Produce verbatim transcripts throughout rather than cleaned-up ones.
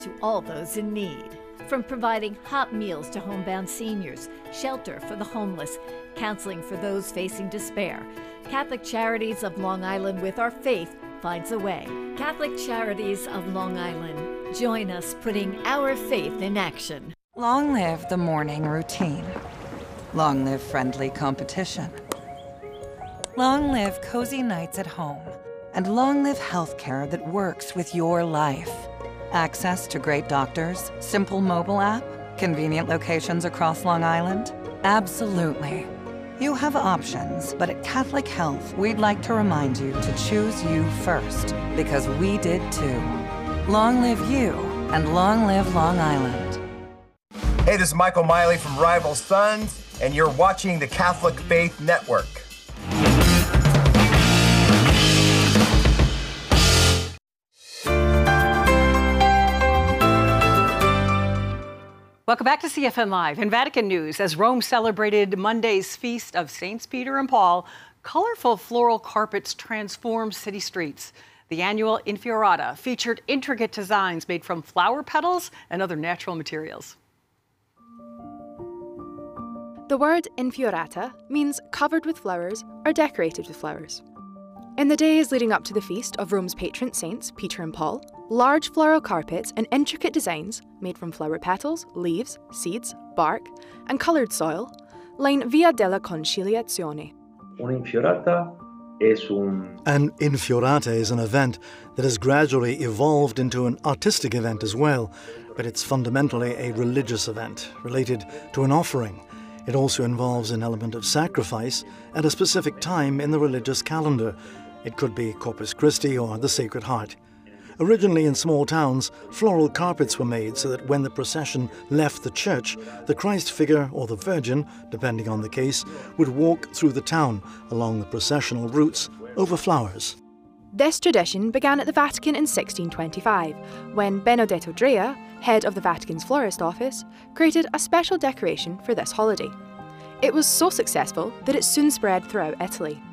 to all those in need. From providing hot meals to homebound seniors, shelter for the homeless, counseling for those facing despair, Catholic Charities of Long Island, with our faith, finds a way. Catholic Charities of Long Island. Join us putting our faith in action. Long live the morning routine. Long live friendly competition. Long live cozy nights at home. And long live healthcare that works with your life. Access to great doctors, simple mobile app, convenient locations across Long Island? Absolutely. You have options, but at Catholic Health, we'd like to remind you to choose you first, because we did too. Long live you, and long live Long Island. Hey, this is Michael Miley from Rival Sons, and you're watching the Catholic Faith Network. Welcome back to C F N Live. In Vatican news, as Rome celebrated Monday's feast of Saints Peter and Paul, colorful floral carpets transformed city streets. The annual Infiorata featured intricate designs made from flower petals and other natural materials. The word Infiorata means covered with flowers or decorated with flowers. In the days leading up to the feast of Rome's patron saints, Peter and Paul, large floral carpets and intricate designs made from flower petals, leaves, seeds, bark, and coloured soil line Via della Conciliazione. An Infiorata is an event that has gradually evolved into an artistic event as well, but it's fundamentally a religious event related to an offering. It also involves an element of sacrifice at a specific time in the religious calendar. It could be Corpus Christi or the Sacred Heart. Originally in small towns, floral carpets were made so that when the procession left the church, the Christ figure or the Virgin, depending on the case, would walk through the town along the processional routes over flowers. This tradition began at the Vatican in sixteen twenty-five, when Benedetto Drea, head of the Vatican's florist office, created a special decoration for this holiday. It was so successful that it soon spread throughout Italy.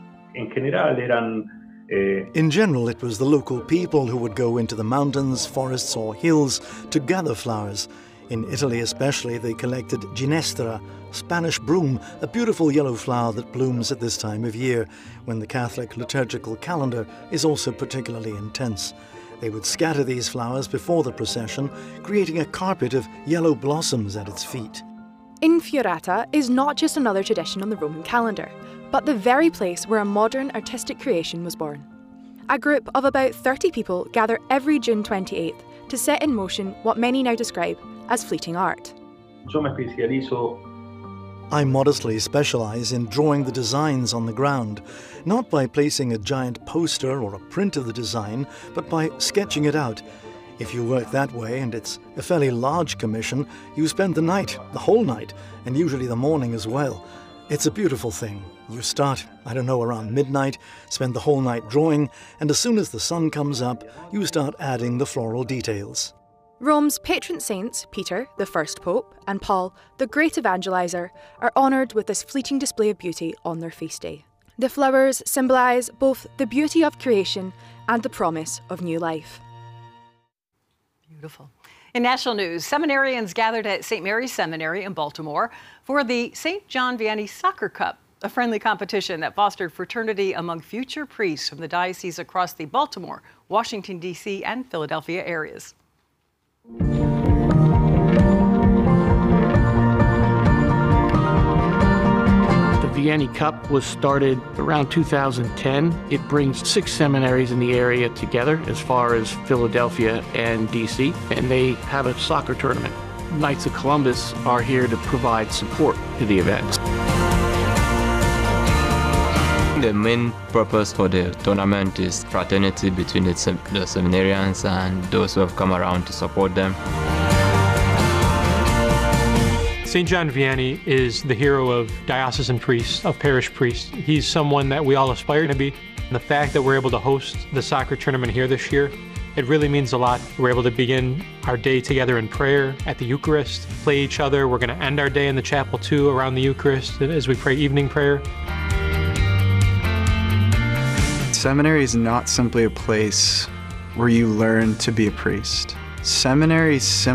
In general, it was the local people who would go into the mountains, forests or hills to gather flowers. In Italy especially, they collected ginestra, Spanish broom, a beautiful yellow flower that blooms at this time of year, when the Catholic liturgical calendar is also particularly intense. They would scatter these flowers before the procession, creating a carpet of yellow blossoms at its feet. Infiorata is not just another tradition on the Roman calendar, but the very place where a modern artistic creation was born. A group of about thirty people gather every June twenty-eighth to set in motion what many now describe as fleeting art. I modestly specialize in drawing the designs on the ground, not by placing a giant poster or a print of the design, but by sketching it out. If you work that way, and it's a fairly large commission, you spend the night, the whole night, and usually the morning as well. It's a beautiful thing. You start, I don't know, around midnight, spend the whole night drawing, and as soon as the sun comes up, you start adding the floral details. Rome's patron saints, Peter, the first pope, and Paul, the great evangelizer, are honoured with this fleeting display of beauty on their feast day. The flowers symbolise both the beauty of creation and the promise of new life. Beautiful. In national news, seminarians gathered at Saint Mary's Seminary in Baltimore for the Saint John Vianney Soccer Cup, a friendly competition that fostered fraternity among future priests from the diocese across the Baltimore, Washington, D C, and Philadelphia areas. The Vianney Cup was started around two thousand ten. It brings six seminaries in the area together as far as Philadelphia and D C, and they have a soccer tournament. Knights of Columbus are here to provide support to the event. The main purpose for the tournament is fraternity between the, sem the seminarians and those who have come around to support them. Saint John Vianney is the hero of diocesan priests, of parish priests. He's someone that we all aspire to be. And the fact that we're able to host the soccer tournament here this year, it really means a lot. We're able to begin our day together in prayer at the Eucharist, play each other. We're going to end our day in the chapel too around the Eucharist as we pray evening prayer. Seminary is not simply a place where you learn to be a priest. Seminary